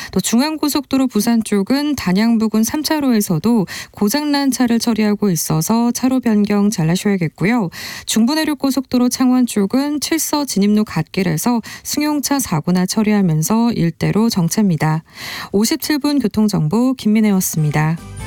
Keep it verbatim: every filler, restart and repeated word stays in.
또 중앙고속도로 부산 쪽은 단양 부근 삼 차로에서도 고장난 차를 처리하고 있어서 차로 변경 잘 하셔야겠고요. 중부내륙고속도로 창원 쪽은 칠서 진입로 갓길에서 승용차 사고나 처리하면서 일대로 정체입니다. 오십칠 분 교통정보 김민혜였습니다.